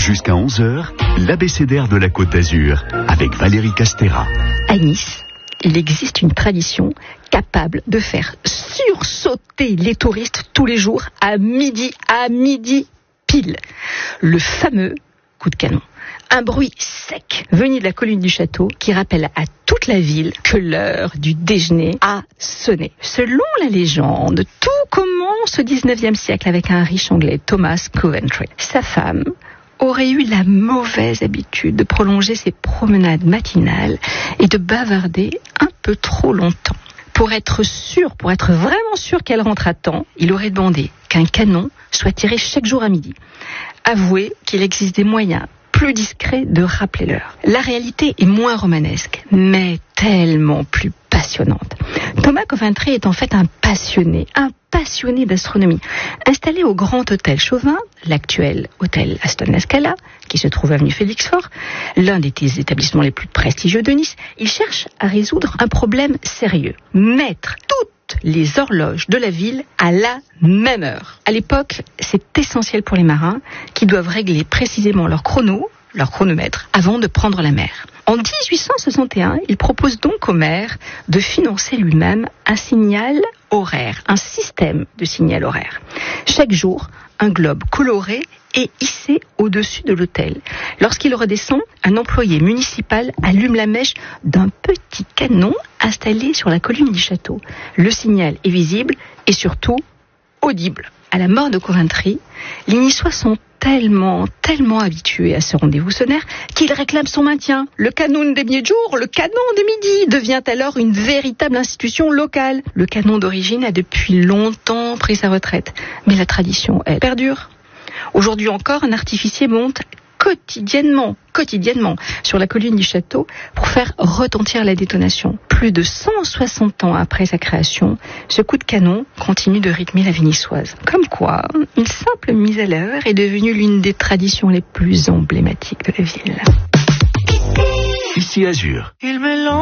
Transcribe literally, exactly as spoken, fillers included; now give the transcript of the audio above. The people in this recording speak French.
Jusqu'à onze heures, l'abécédaire de la Côte d'Azur, avec Valérie Castera. À Nice, il existe une tradition capable de faire sursauter les touristes tous les jours à midi, à midi pile. Le fameux coup de canon. Un bruit sec venu de la colline du château qui rappelle à toute la ville que l'heure du déjeuner a sonné. Selon la légende, tout commence au dix-neuvième siècle avec un riche anglais, Thomas Coventry. Sa femme aurait eu la mauvaise habitude de prolonger ses promenades matinales et de bavarder un peu trop longtemps. Pour être sûr, pour être vraiment sûr qu'elle rentre à temps, il aurait demandé qu'un canon soit tiré chaque jour à midi. Avouez qu'il existe des moyens plus discrets de rappeler l'heure. La réalité est moins romanesque, mais tellement plus passionnante. Thomas Coventry est en fait un passionné, un passionné d'astronomie. Installé au Grand Hôtel Chauvin, l'actuel hôtel Aston La Scala, qui se trouve avenue Félix-Faure, l'un des établissements les plus prestigieux de Nice, il cherche à résoudre un problème sérieux. Mettre toutes les horloges de la ville à la même heure. À l'époque, c'est essentiel pour les marins qui doivent régler précisément leur chrono, leur chronomètre, avant de prendre la mer. En dix-huit cent soixante et un, il propose donc au maire de financer lui-même un signal horaire, un système de signal horaire. Chaque jour, un globe coloré est hissé au-dessus de l'hôtel. Lorsqu'il redescend, un employé municipal allume la mèche d'un petit canon installé sur la colline du château. Le signal est visible et surtout audible. À la mort de Coventry, les Niçois sont tellement, tellement habitués à ce rendez-vous sonore qu'ils réclament son maintien. Le canon des mi-jour, le canon de midi devient alors une véritable institution locale. Le canon d'origine a depuis longtemps pris sa retraite, mais la tradition, elle, perdure. Aujourd'hui encore, un artificier monte quotidiennement, quotidiennement sur la colline du château pour faire retentir la détonation. Plus de cent soixante ans après sa création, ce coup de canon continue de rythmer la vie niçoise. Comme quoi, une simple mise à l'heure est devenue l'une des traditions les plus emblématiques de la ville. Ici Azur.